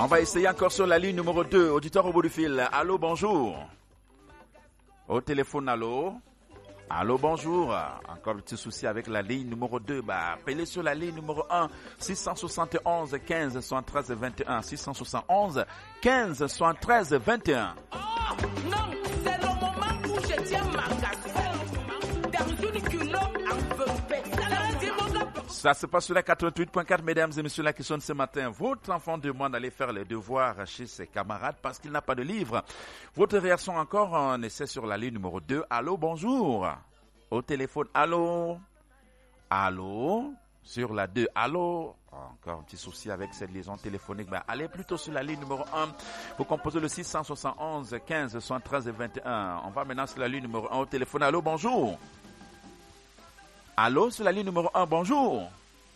On va essayer encore sur la ligne numéro 2, auditeur au bout du fil. Allô, bonjour. Au téléphone, allô. Allô, bonjour. Encore un petit souci avec la ligne numéro 2. Appelez sur la ligne numéro 1, 671 15 73 21. 671 15 73 21. Oh, non, c'est le moment où je tiens ma casquette dans une culotte en velours. Ça se passe sur la 88.4, mesdames et messieurs, la question de ce matin. Votre enfant demande d'aller faire les devoirs chez ses camarades parce qu'il n'a pas de livre. Votre réaction encore, on essaie sur la ligne numéro 2. Allô, bonjour. Au téléphone, allô. Allô. Sur la 2, allô. Encore un petit souci avec cette liaison téléphonique. Allez plutôt sur la ligne numéro 1. Vous composez le 671 15 73 21. On va maintenant sur la ligne numéro 1 au téléphone. Allô, bonjour. Allô, sur la ligne numéro 1, bonjour.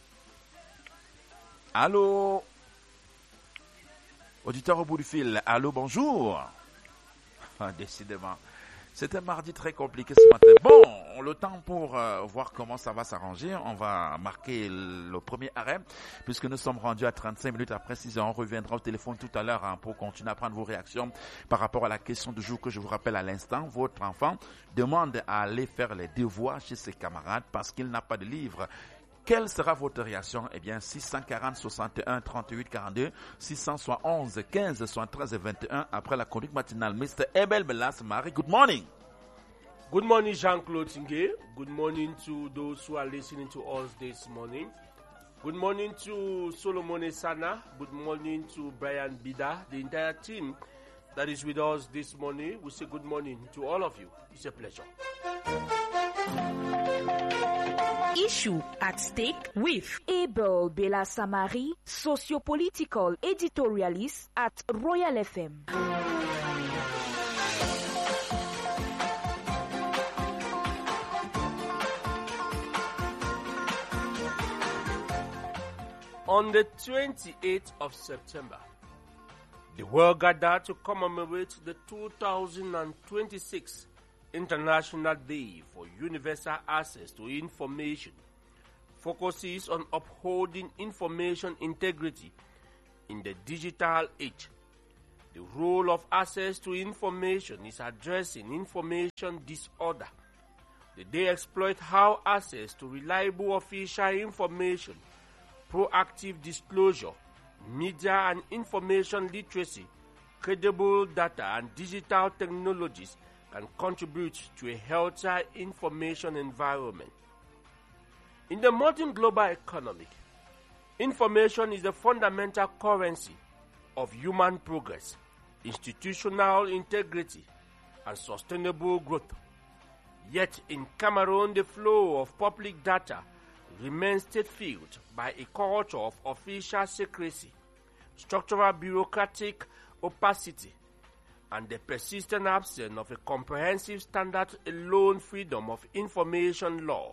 Allô. Auditeur au bout du fil, allô, bonjour. Décidément, c'est un mardi très compliqué ce matin. Bon, le temps pour voir comment ça va s'arranger. On va marquer le premier arrêt, puisque nous sommes rendus à 35 minutes après 6 heures. On reviendra au téléphone tout à l'heure pour continuer à prendre vos réactions par rapport à la question du jour que je vous rappelle à l'instant. Votre enfant demande à aller faire les devoirs chez ses camarades parce qu'il n'a pas de livre. Quelle sera votre réaction? Eh bien, 640 61 38 42, 671 15 73 21 après la conduite matinale. Mr. Abel Belas Marie, good morning. Good morning, Jean-Claude Tingue. Good morning to those who are listening to us this morning. Good morning to Solomon Sana. Good morning to Brian Bida, the entire team that is with us this morning. We say good morning to all of you. It's a pleasure. Issue at stake with Abel Belasamari, socio-political editorialist at Royal FM. On the 28th of September, the world gathered to commemorate the 2026 International Day for Universal Access to Information, focuses on upholding information integrity in the digital age. The role of access to information is addressing information disorder. The day exploits how access to reliable official information, proactive disclosure, media and information literacy, credible data and digital technologies can contribute to a healthier information environment. In the modern global economy, information is the fundamental currency of human progress, institutional integrity, and sustainable growth. Yet in Cameroon, the flow of public data remains state-filled by a culture of official secrecy, structural bureaucratic opacity, and the persistent absence of a comprehensive standard-alone freedom of information law.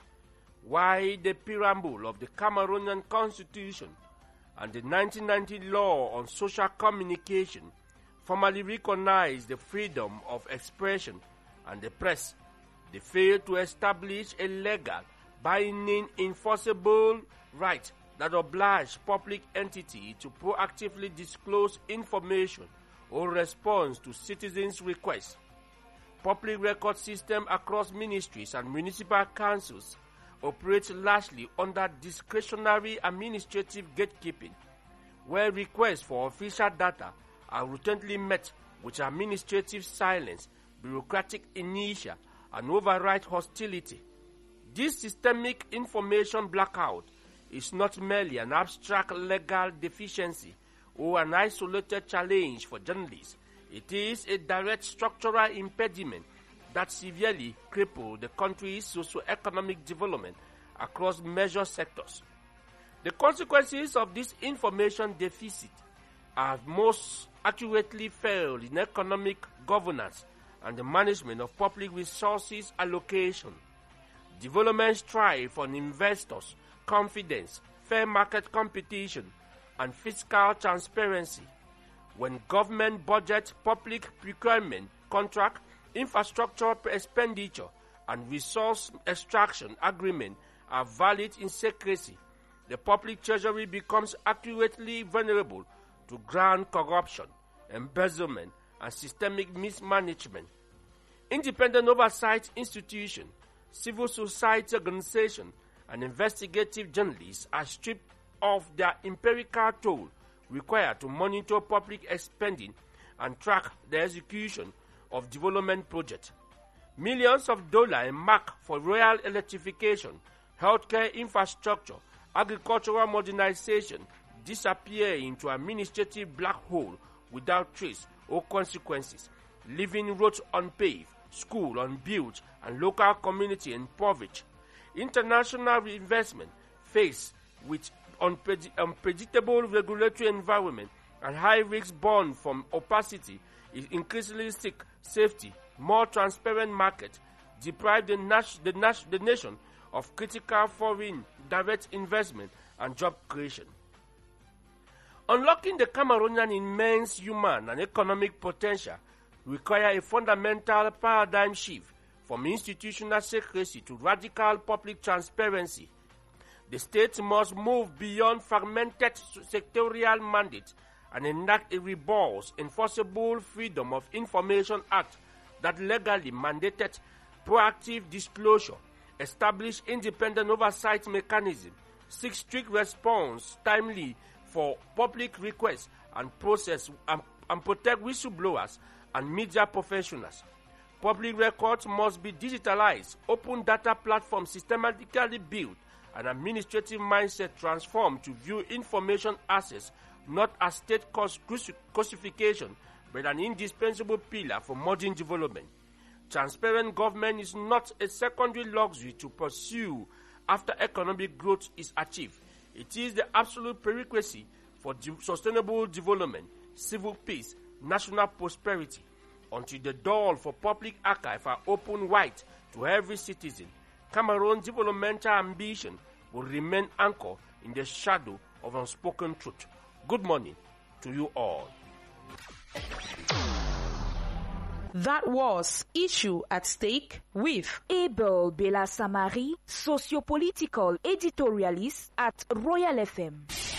While the preamble of the Cameroonian Constitution and the 1990 Law on Social Communication formally recognize the freedom of expression and the press, they fail to establish a legal, binding, enforceable right that oblige public entity to proactively disclose information or response to citizens' requests. Public record system across ministries and municipal councils operate largely under discretionary administrative gatekeeping, where requests for official data are routinely met with administrative silence, bureaucratic inertia, and override hostility. This systemic information blackout is not merely an abstract legal deficiency or an isolated challenge for journalists. It is a direct structural impediment that severely crippled the country's socio-economic development across major sectors. The consequences of this information deficit are most accurately felt in economic governance and the management of public resources allocation. Development strive on investors' confidence, fair market competition, and fiscal transparency. When government budget, public procurement, contract, infrastructure expenditure, and resource extraction agreement are valid in secrecy, the public treasury becomes accurately vulnerable to ground corruption, embezzlement, and systemic mismanagement. Independent oversight institutions, civil society organizations, and investigative journalists are stripped of their empirical toll required to monitor public spending and track the execution of development projects. Millions of dollars earmarked for rural electrification, healthcare infrastructure, agricultural modernization disappear into administrative black hole without trace or consequences, leaving roads unpaved, schools unbuilt, and local community impoverished. International investment faced with unpredictable regulatory environment and high risks born from opacity is increasingly seek safety, more transparent market, deprive the nation of critical foreign direct investment and job creation. Unlocking the Cameroonian immense human and economic potential require a fundamental paradigm shift from institutional secrecy to radical public transparency. The state must move beyond fragmented sectorial mandates and enact a robust, enforceable Freedom of Information Act that legally mandated proactive disclosure, establish independent oversight mechanism, seek strict response timely for public requests and process and protect whistleblowers and media professionals. Public records must be digitalized, open data platforms systematically built, and administrative mindset transformed to view information access not as state cosification, but an indispensable pillar for modern development. Transparent government is not a secondary luxury to pursue after economic growth is achieved. It is the absolute prerequisite for sustainable development, civil peace, national prosperity. Until the door for public archive are open wide to every citizen, Cameroon's developmental ambition will remain anchored in the shadow of unspoken truth. Good morning to you all. That was Issue at Stake with Abel Bella Samari, socio-political editorialist at Royal FM.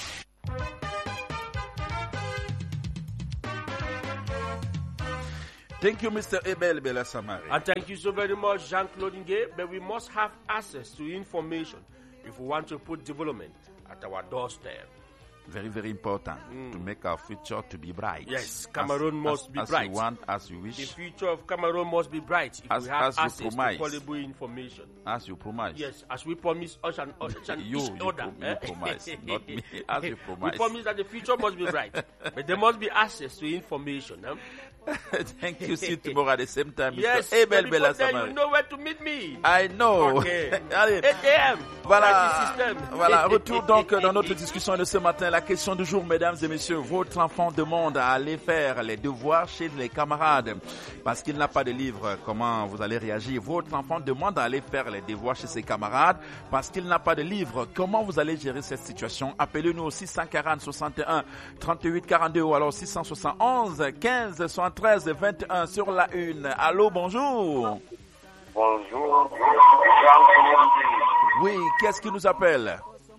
Thank you, Mr. Abel Bella Samari. And thank you so very much, Jean-Claude Nguyen. But we must have access to information if we want to put development at our doorstep. Very, very important to make our future to be bright. Yes, Cameroon must be as bright. As you want, as you wish. The future of Cameroon must be bright if we have access to valuable information. As you promise. Yes, as we promise us and you other. You promise, not me. As you promise. We promise that the future must be bright, but there must be access to information. Thank you. See you tomorrow at the same time, yes, Mr. Abel Bella Samari. You know where to meet me. I know. Okay. 8 a.m. Voilà, retour donc dans notre discussion de ce matin. La question du jour, mesdames et messieurs, votre enfant demande à aller faire les devoirs chez les camarades parce qu'il n'a pas de livre. Comment vous allez réagir? Votre enfant demande à aller faire les devoirs chez ses camarades parce qu'il n'a pas de livre. Comment vous allez gérer cette situation? Appelez-nous au 640 61 38 42 ou alors 671 15 73 21 sur la une. Allô, bonjour. Bonjour. Oui, qu'est-ce qui nous appelle?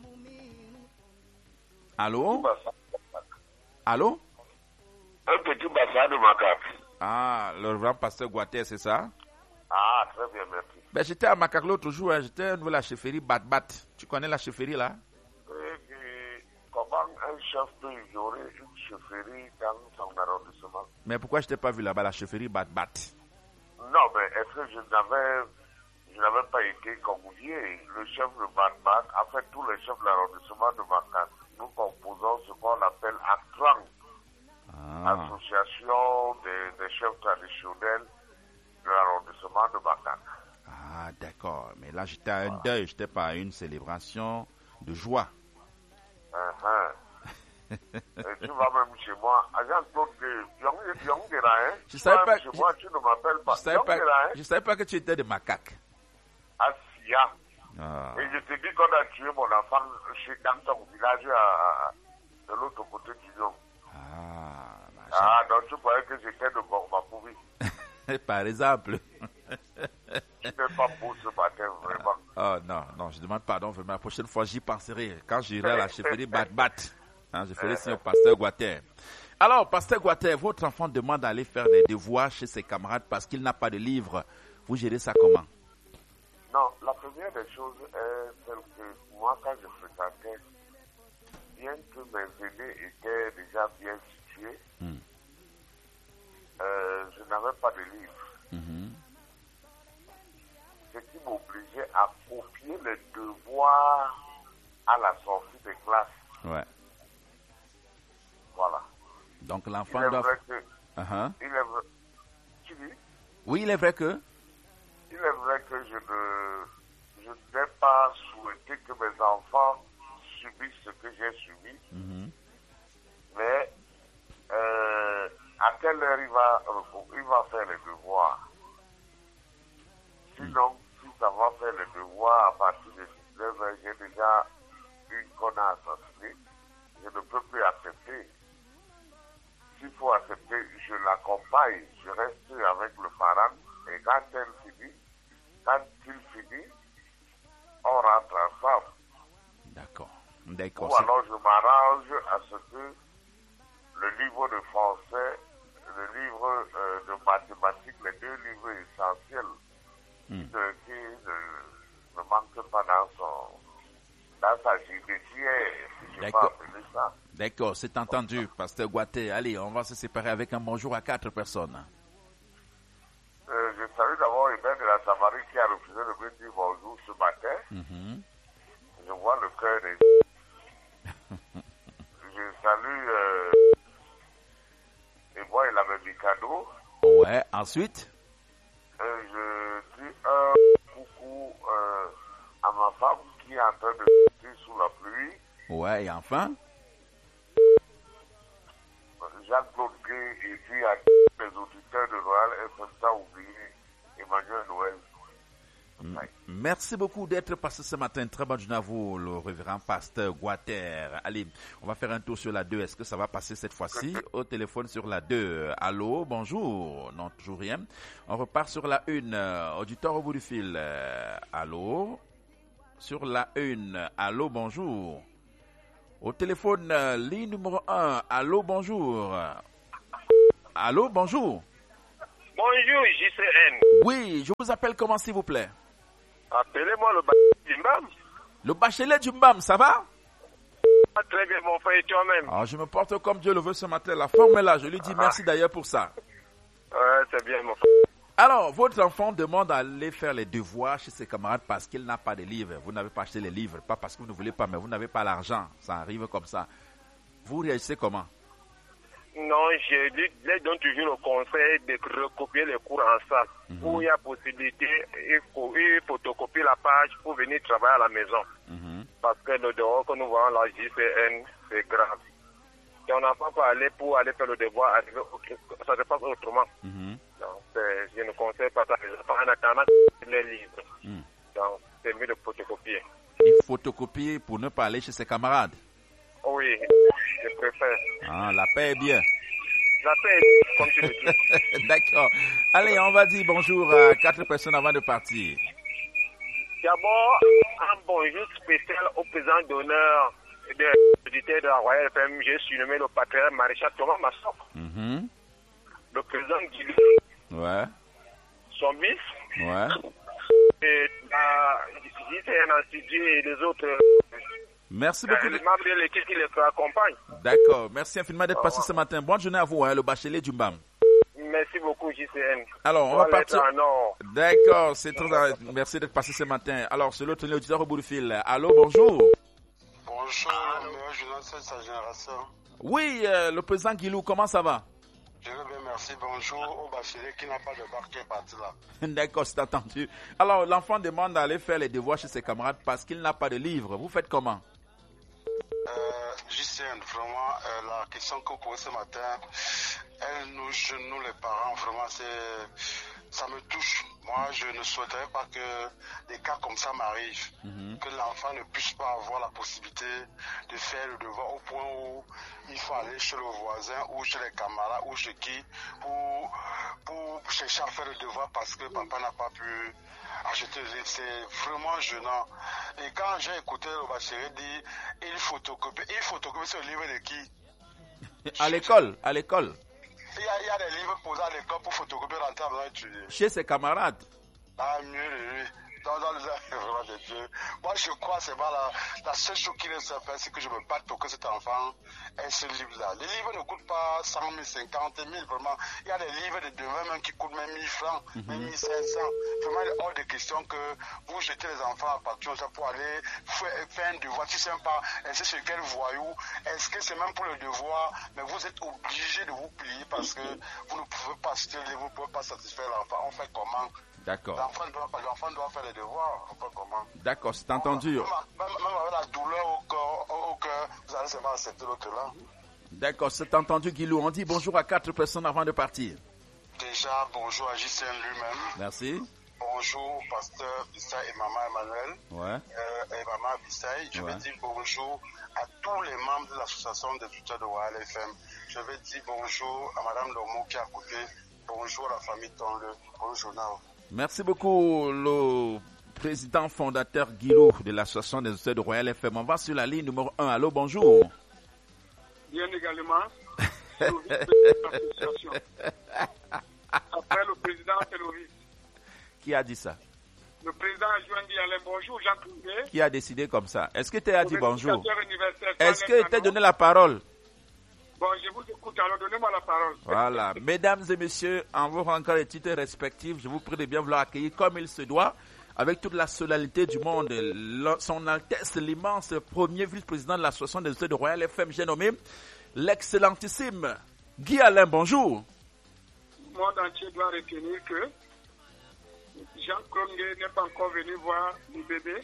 Allô? Allô? Un petit bassin de macaque. Ah, le grand pasteur Guaté, c'est ça? Ah, très bien, merci. Ben, j'étais à Macaque l'autre jour, j'étais devant la chefferie Bat-Bat. Tu connais la chefferie là? Comment un chef peut ignorer une chefferie dans son arrondissement? Mais pourquoi je t'ai pas vu là-bas, la chefferie Bat-Bat? Non, mais est-ce que je n'avais pas été convié? Le chef de Bat-Bat, en fait, tous les chefs de l'arrondissement de Macaque, nous composons ce qu'on appelle ACTRAN, Association des chefs traditionnels de l'arrondissement de Macaque. Ah, d'accord. Mais là, j'étais à un deuil, j'étais pas à une célébration de joie. Et tu vas même chez moi, agent Claude Yongera, hein? Je savais pas. Chez moi, tu ne m'appelles pas. Je savais pas que tu étais de Macaque. Assia. Ah. Et je te dis qu'on a tué mon enfant dans ton village de l'autre côté du Lyon. Donc tu croyais que j'étais de Gormapouvi. Par exemple. Tu n'es pas beau ce matin, vraiment. Oh non, je demande pardon. La prochaine fois, j'y penserai. Quand j'irai à la chefferie Bat-Bat, je ferai signe au pasteur Guater. Alors, Pasteur Guater, votre enfant demande d'aller faire des devoirs chez ses camarades parce qu'il n'a pas de livre. Vous gérez ça comment? Non, la première des choses est celle que moi, quand je fréquentais, bien que mes aînés étaient déjà bien situés, je n'avais pas de livre. Ce qui m'obligeait à copier les devoirs à la sortie des classes. Ouais. Voilà. Donc Il l'enfant est doit... vrai que... Uh-huh. Il est vrai... Tu dis? Oui, il est vrai que... Il est vrai que je n'ai pas souhaité que mes enfants subissent ce que j'ai subi. Mais à quelle heure il va faire les devoirs? Sinon, si ça va faire les devoirs à partir de 19 heures, j'ai déjà une connasse associée. Je ne peux plus accepter. S'il faut accepter, je l'accompagne. Je reste avec le parent. Et quand il finit, on rentre ensemble. D'accord. Ou alors je m'arrange à ce que le livre de français, le livre de mathématiques, les deux livres essentiels qui ne manquent pas dans sa judiciaire, si je peux appeler ça. D'accord, c'est entendu, Pasteur Guater. Allez, on va se séparer avec un bonjour à 4 personnes. Je salue d'abord Hébert de la Samarie qui a refusé de me dire bonjour ce matin. Je vois le cœur des... Je salue et moi il avait mis cadeau. Ouais, ensuite je dis un coucou à ma femme qui est en train de sortir sous la pluie. Ouais, et enfin Jean-Claude Gay et puis à tous les auditeurs de Royal FM, sans oublier Emmanuel Noël. Merci beaucoup d'être passé ce matin. Très bonne journée à vous, le révérend Pasteur Guater. Allez, on va faire un tour sur la 2. Est-ce que ça va passer cette fois-ci? Au téléphone sur la 2. Allô, bonjour. Non, toujours rien. On repart sur la 1. Auditeur au bout du fil. Allô? Sur la 1. Allô, bonjour. Au téléphone, ligne numéro 1. Allô, bonjour. Allô, bonjour. Bonjour, JCN. Oui, je vous appelle comment, s'il vous plaît? Appelez-moi le Bachelet du Mbam. Le Bachelet du Mbam, ça va? Très bien, mon frère, et toi-même? Alors, je me porte comme Dieu le veut ce matin. La forme est là. Je lui dis merci d'ailleurs pour ça. Ouais, c'est bien, mon frère. Alors, votre enfant demande d'aller faire les devoirs chez ses camarades parce qu'il n'a pas de livres. Vous n'avez pas acheté les livres. Pas parce que vous ne voulez pas, mais vous n'avez pas l'argent. Ça arrive comme ça. Vous réagissez comment? Non, je lui donne toujours le conseil de recopier les cours en salle. Où il y a possibilité, il faut photocopier la page pour venir travailler à la maison. Parce que le dehors que nous voyons la JCN, c'est grave. Si on n'a pas pour aller faire le devoir, ça se passe autrement. Donc, je ne conseille pas ça. En attendant les livres. Donc, c'est mieux de photocopier. Il photocopier pour ne pas aller chez ses camarades? Oui, je préfère. Ah, la paix est bien. La paix est, comme tu le dis. D'accord. Allez, on va dire bonjour à 4 personnes avant de partir. D'abord, un bonjour spécial au président d'honneur de l'auditeur de la Royal FM. J'ai surnommé le patriarche maréchal Thomas Massok. Le président Guilou. Ouais. Son fils. Ouais. Et la JCN Institut et les autres. Merci beaucoup. Les membres de l'équipe qui les accompagnent. D'accord. Merci infiniment d'être passé ce matin. Bonne journée à vous, le Bachelet du Mbam. Merci beaucoup, JCN. Alors, on va partir. D'accord, c'est très... Merci d'être passé ce matin. Alors, c'est l'autre auditeur au bout du fil. Allô, bonjour. Bonjour, le meilleur journaliste de sa génération. Oui, le président Guilou, comment ça va? Je veux bien, merci. Bonjour au Bachelet qui n'a pas de bac qui est parti là. D'accord, c'est entendu. Alors, l'enfant demande d'aller faire les devoirs chez ses camarades parce qu'il n'a pas de livre. Vous faites comment? JCN, vraiment, la question que vous posez ce matin, nous les parents, vraiment, ça me touche. Moi, je ne souhaiterais pas que des cas comme ça m'arrivent. Que l'enfant ne puisse pas avoir la possibilité de faire le devoir au point où il faut aller chez le voisin ou chez les camarades ou chez qui pour chercher à faire le devoir parce que papa n'a pas pu acheter le livre. C'est vraiment gênant. Et quand j'ai écouté le Bachelet dire il photocopie ce livre de qui? À l'école. Il y a des livres posés à l'école pour photocopier, rentrer à la maison étudier. Chez ses camarades. Ah, mieux, lui. Dans les vraiment de Dieu. Moi, je crois que c'est pas la seule chose qui reste à faire, c'est que je me batte pour que cet enfant ait ce livre-là. Les livres ne coûtent pas 100 000, 50 000, vraiment. Il y a des livres de demain même qui coûtent même 1000 francs, même 1500. Vraiment, il est hors de question que vous jetez les enfants à partir de ça pour aller faire un devoir. Si c'est pas, est-ce sur quel voyou? Est-ce que c'est même pour le devoir? Mais vous êtes obligé de vous plier parce que vous ne pouvez pas citer le livre, vous ne pouvez pas satisfaire l'enfant. On fait comment? D'accord. L'enfant doit faire les devoirs. On fait comment? D'accord, c'est entendu. Même avec la douleur au cœur, vous allez seulement accepter l'autre là. D'accord, c'est entendu, Guilou. On dit bonjour à 4 personnes avant de partir. Déjà, bonjour à JCN lui-même. Merci. Bonjour, pasteur Bissaï et maman Emmanuel. Ouais. Et maman Bissaï. Je vais dire bonjour à tous les membres de l'association des tuteurs de Royal FM. Je vais dire bonjour à madame Lomo qui est à côté. Bonjour à la famille Tonle. Bonjour Nao. Merci beaucoup, le président fondateur Guilou de l'association des auditeurs de Royal FM. On va sur la ligne numéro 1. Allô, bonjour. Bien également, le vice-président de l'association. Après le président, c'est le vice. Qui a dit ça? Le président adjoint dit Alain, bonjour, Jean Cloudet. Qui a décidé comme ça? Est-ce que tu as dit bonjour? Universel, est-ce que tu as donné la parole? Bon, je vous écoute, alors donnez-moi la parole. Voilà. Mesdames et messieurs, en vous rendant les titres respectifs, je vous prie de bien vouloir accueillir comme il se doit, avec toute la solennité du monde, son Altesse, l'immense premier vice-président de l'association des auditeurs de Royal FM, j'ai nommé l'excellentissime Guy Alain. Bonjour. Le monde entier doit retenir que Jean Cronguet n'est pas encore venu voir le bébé.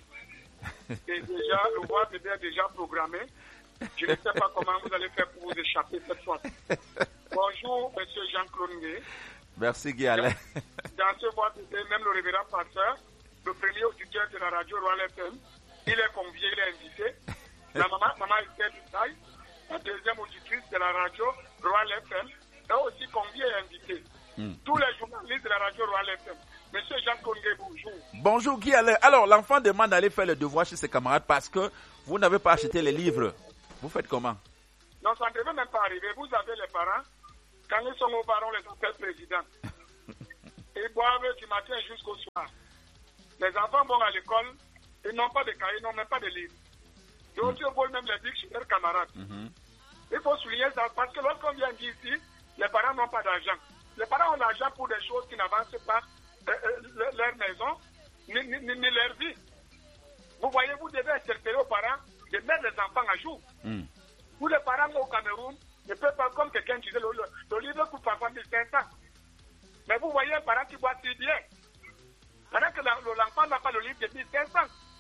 Et déjà, le voir bébé est déjà programmé. Je ne sais pas comment vous allez faire pour vous échapper cette fois. Bonjour, monsieur Jean-Claude Ngué. Merci, Guy Alain. Dans ce voie bébé, même le révérend pasteur, le premier auditeur de la radio Royal FM, il est convié, il est invité. La maman Esther Bissaï, la deuxième auditrice de la radio Royal FM, est aussi conviée et invitée. Tous les journalistes de la radio Royal FM. Monsieur Jean-Claude Ngué, bonjour. Bonjour, Guy Alain. Alors, l'enfant demande d'aller faire le devoir chez ses camarades parce que vous n'avez pas acheté les livres. Vous faites comment? Non, ça ne devait même pas arriver. Vous avez les parents, quand ils sont au bar, on les appelle président. Ils boivent du matin jusqu'au soir. Les enfants vont à l'école, ils n'ont pas de cahiers, ils n'ont même pas de livres. D'autres volent même les bics chez leurs camarades. Il faut souligner ça parce que lorsqu'on vient d'ici, les parents n'ont pas d'argent. Les parents ont l'argent pour des choses qui n'avancent pas leur maison, ni leur vie. Vous voyez, vous devez interpeller aux parents de mettre les enfants à jour. Tous les parents au Cameroun ne peuvent pas, comme quelqu'un disait, le livre coûte parfois 1500. Mais vous voyez un parent qui boit si bien. Pendant que l'enfant n'a pas le livre de 1500.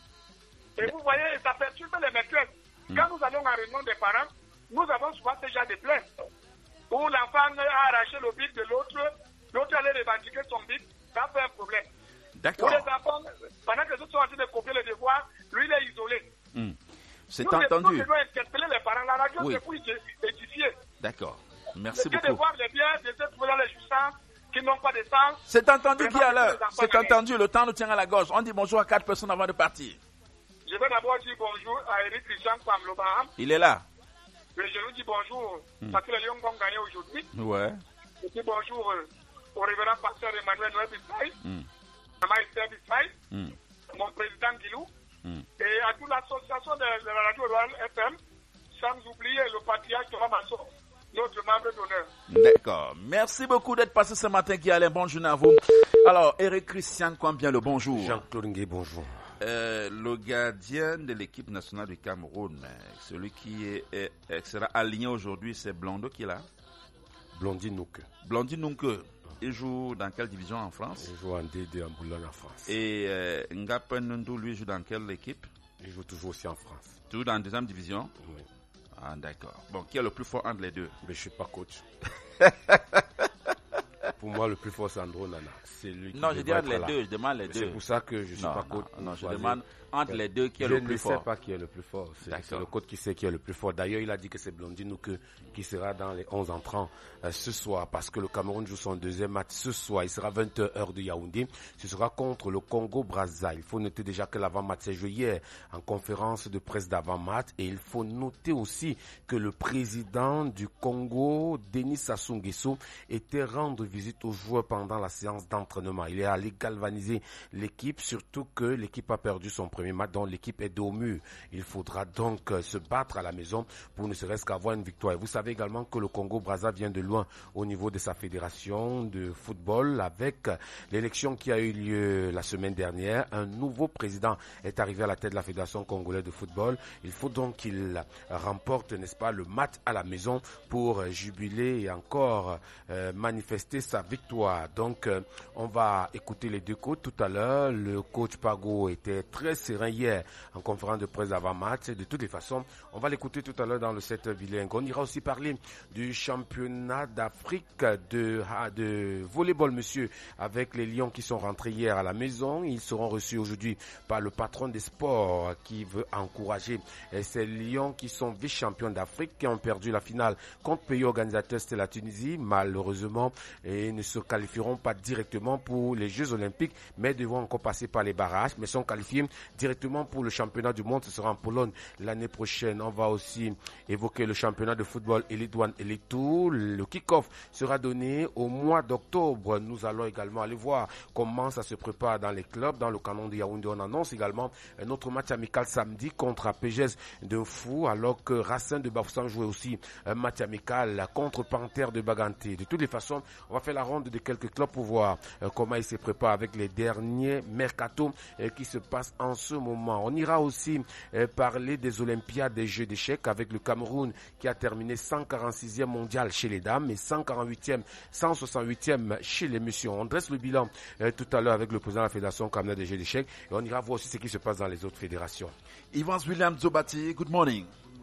Et vous voyez, ça perturbe les maîtresses. Quand nous allons en réunion des parents, nous avons souvent ce genre de plaintes. Où l'enfant a arraché le bic de l'autre allait revendiquer son bic, ça fait un problème. D'accord. Pour les enfants, pendant que les autres sont en train de copier les devoirs, lui il est isolé. C'est entendu. Nous devons interpeller les parents. La radio, c'est pour édifier. D'accord. Merci beaucoup. De voir les biens, de se trouver dans les jouissances qui n'ont pas de sens. C'est entendu, Guy Alain. C'est entendu. Le temps nous tient à la gorge. On dit bonjour à 4 personnes avant de partir. Je vais d'abord dire bonjour à Eric Christian Kwamlobaham. Il est là. Et je lui dis bonjour parce que les Lions vont gagner aujourd'hui. Ouais. Je dis bonjour au révérend pasteur Emmanuel Noël Bissaï, à ma Esther Bissaï, mon président Guilou, et à toute l'association de la radio Royal FM, sans oublier le patriarche Thomas Masson, notre membre d'honneur. D'accord. Merci beaucoup d'être passé ce matin, Guy Alain. Bonne journée à vous. Alors, Eric Christian, combien le bonjour? Jean-Claude Ngué, bonjour. Le gardien de l'équipe nationale du Cameroun, celui qui sera aligné aujourd'hui, c'est Blondo qui est là. Blondin Nouke. Blondin Nouke. Il joue dans quelle division en France? Il joue en D2 en Boulogne en France. Et Ngapen Nundou, lui, joue dans quelle équipe? Il joue toujours aussi en France. Toujours dans la deuxième division? Oui. Ah, d'accord. Bon, qui est le plus fort entre les deux? Mais je ne suis pas coach. Pour moi, le plus fort, c'est Andro Nana. C'est lui qui non, je dis les deux. Je demande les deux. C'est pour ça que je ne suis pas coach. Non, je demande entre les deux qui est le plus fort? Je ne sais pas qui est le plus fort. C'est le coach qui sait qui est le plus fort. D'ailleurs, il a dit que c'est Blondino qui sera dans les 11 entrants ce soir, parce que le Cameroun joue son deuxième match ce soir. Il sera 20h heure de Yaoundé. Ce sera contre le Congo-Brazza. Il faut noter déjà que l'avant-match s'est joué hier en conférence de presse d'avant-match, et il faut noter aussi que le président du Congo, Denis Sassou Nguesso, était rendre visite aux joueurs pendant la séance d'entraînement. Il est allé galvaniser l'équipe, surtout que l'équipe a perdu son premier match, donc l'équipe est dos au mur. Il faudra donc se battre à la maison pour ne serait-ce qu'avoir une victoire. Et vous savez également que le Congo-Brazza vient de loin au niveau de sa fédération de football, avec l'élection qui a eu lieu la semaine dernière. Un nouveau président est arrivé à la tête de la fédération congolaise de football. Il faut donc qu'il remporte, n'est-ce pas, le match à la maison pour jubiler et encore manifester sa victoire. Donc on va écouter les deux coachs tout à l'heure. Le coach Pago était très serein hier en conférence de presse avant-match. De toutes les façons, on va l'écouter tout à l'heure dans le 7 bilingue. On ira aussi parler du championnat d'Afrique de volleyball, monsieur, avec les Lions qui sont rentrés hier à la maison. Ils seront reçus aujourd'hui par le patron des sports qui veut encourager ces Lions qui sont vice-champions d'Afrique, qui ont perdu la finale contre le pays organisateur, c'était la Tunisie, malheureusement, et ne se qualifieront pas directement pour les Jeux Olympiques, mais devront encore passer par les barrages, mais sont qualifiés directement pour le championnat du monde. Ce sera en Pologne l'année prochaine. On va aussi évoquer le championnat de football Elite One, Elite 2. Le kick-off sera donné au mois d'octobre. Nous allons également aller voir comment ça se prépare dans les clubs. Dans le canon de Yaoundé, on annonce également un autre match amical samedi contre APGS de Fou, alors que Racine de Bafoussam jouait aussi un match amical contre Panthère de Baganté. De toutes les façons, on va faire la ronde de quelques clubs pour voir comment ils se préparent avec les derniers mercato qui se passent en ce moment. On ira aussi parler des Olympiades des Jeux d'échecs avec le Cameroun qui a terminé 146e mondial chez les dames et 148e, 168e chez les messieurs. On dresse le bilan tout à l'heure avec le président de la Fédération camerounaise des Jeux d'échecs, et on ira voir aussi ce qui se passe dans les autres fédérations. Evans William Zobati, good morning.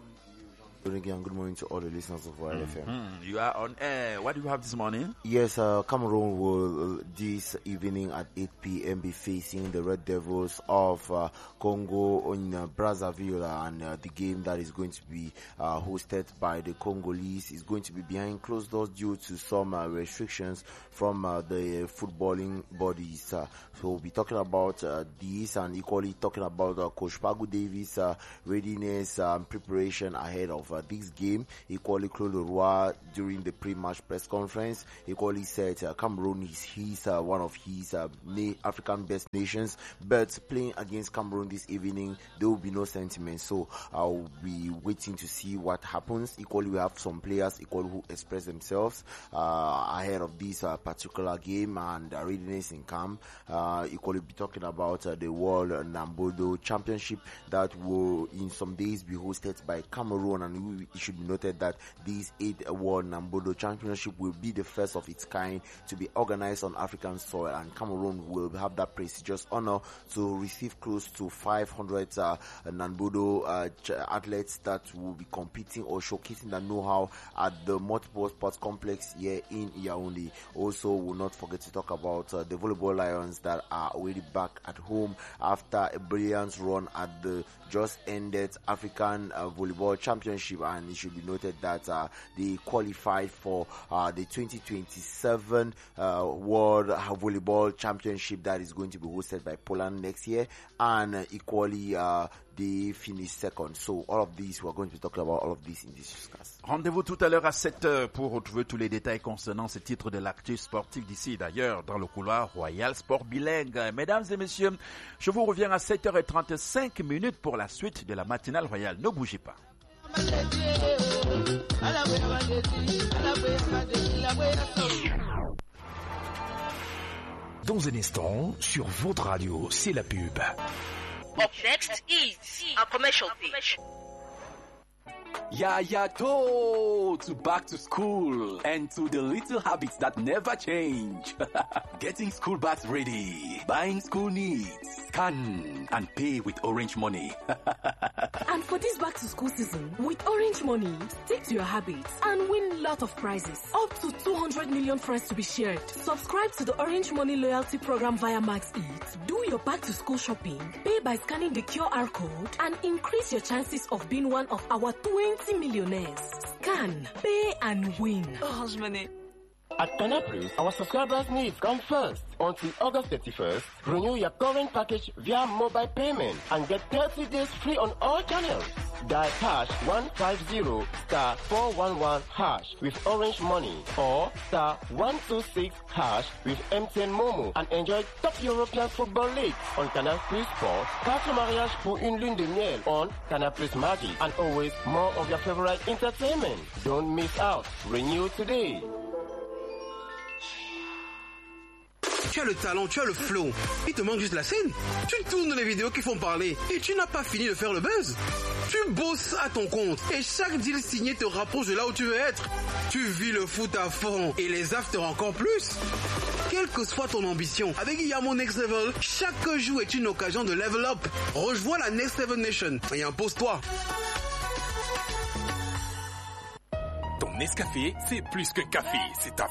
Good morning to all the listeners of Royal FM. You are on air. What do you have this morning? Yes, Cameroon will this evening at 8 p.m. be facing the Red Devils of Congo in Brazzaville, and the game that is going to be hosted by the Congolese is going to be behind closed doors due to some restrictions from the footballing bodies. So we'll be talking about this, and equally talking about Coach Pagu Davis' readiness and preparation ahead of this game. Equally, Claude Leroy during the pre-match press conference equally said Cameroon is one of his African best nations, but playing against Cameroon this evening there will be no sentiment, so I'll be waiting to see what happens. Equally, we have some players who express themselves ahead of this particular game and readiness in camp. Equally be talking about the World Nambodo Championship that will in some days be hosted by Cameroon, and it should be noted that this 8th World Nambodo Championship will be the first of its kind to be organized on African soil, and Cameroon will have that prestigious honor to receive close to 500 Nambodo athletes that will be competing or showcasing their know-how at the multiple sports complex here in Yaoundé. Also, we'll not forget to talk about the volleyball Lions that are already back at home after a brilliant run at the just ended African Volleyball Championship, and it should be noted that they qualified for the 2027 World Volleyball Championship that is going to be hosted by Poland next year, and equally they finished second. So all of these, we're going to be talking about all of this in this discuss. Rendez-vous tout à l'heure à 7h pour retrouver tous les détails concernant ce titre de l'actu sportif d'ici, d'ailleurs, dans le couloir Royal Sport Bilingue. Mesdames et messieurs, je vous reviens à 7h35 pour la suite de la matinale royale. Ne bougez pas. Dans un instant, sur votre radio, c'est la pub. Up next is a commercial pitch. To back to school and to the little habits that never change. Getting school bags ready, buying school needs, scan and pay with Orange Money. And for this back to school season, with Orange Money, stick to your habits and win lot of prizes. Up to 200 million friends to be shared. Subscribe to the Orange Money loyalty program via Max Eat. Do your back to school shopping, pay by scanning the QR code, and increase your chances of being one of our 20 millionaires. Scan, pay and win. Orange Money. At Canal Plus, our subscribers' needs come first. Until August 31st, renew your current package via mobile payment and get 30 days free on all channels. Dial #150*411# with Orange Money or *126# with MTN Momo and enjoy top European football leagues on Canal Plus Sport, Carte Mariage pour une lune de miel on Canal Plus Magic, and always more of your favorite entertainment. Don't miss out. Renew today. Tu as le talent, tu as le flow. Il te manque juste la scène. Tu tournes les vidéos qui font parler et tu n'as pas fini de faire le buzz. Tu bosses à ton compte et chaque deal signé te rapproche de là où tu veux être. Tu vis le foot à fond et les afters encore plus. Quelle que soit ton ambition, avec Yamo Next Level, chaque jour est une occasion de level up. Rejoins la Next Level Nation et impose-toi. Ton Nescafé, c'est plus qu'un café, c'est ta